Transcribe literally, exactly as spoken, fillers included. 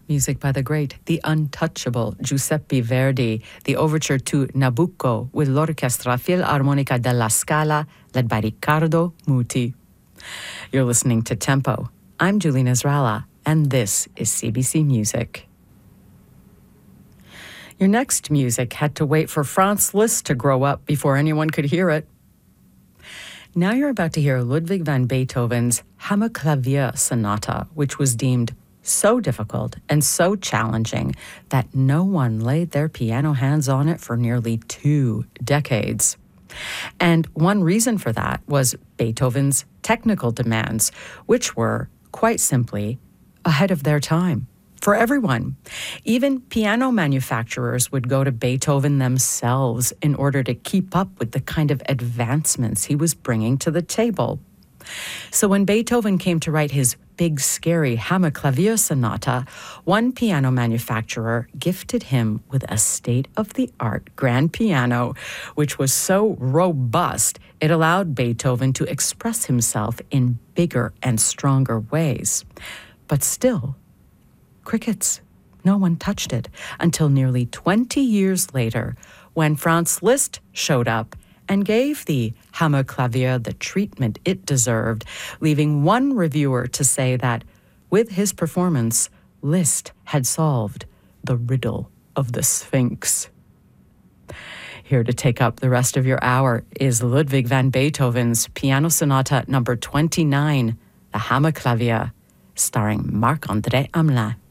Music by the great, the untouchable Giuseppe Verdi, the overture to Nabucco with l'Orchestra Filarmonica della Scala, led by Riccardo Muti. You're listening to Tempo. I'm Julie Nasrallah, and this is C B C Music. Your next music had to wait for Franz Liszt to grow up before anyone could hear it. Now you're about to hear Ludwig van Beethoven's Hammerklavier Sonata, which was deemed so difficult and so challenging that no one laid their piano hands on it for nearly two decades. And one reason for that was Beethoven's technical demands, which were, quite simply, ahead of their time. For everyone. Even piano manufacturers would go to Beethoven themselves in order to keep up with the kind of advancements he was bringing to the table. So when Beethoven came to write his big, scary Hammerklavier Sonata, one piano manufacturer gifted him with a state-of-the-art grand piano, which was so robust it allowed Beethoven to express himself in bigger and stronger ways. But still, crickets. No one touched it until nearly twenty years later, when Franz Liszt showed up and gave the Hammerklavier the treatment it deserved, leaving one reviewer to say that, with his performance, Liszt had solved the riddle of the Sphinx. Here to take up the rest of your hour is Ludwig van Beethoven's Piano Sonata number twenty-nine, the Hammerklavier, starring Marc-André Hamelin.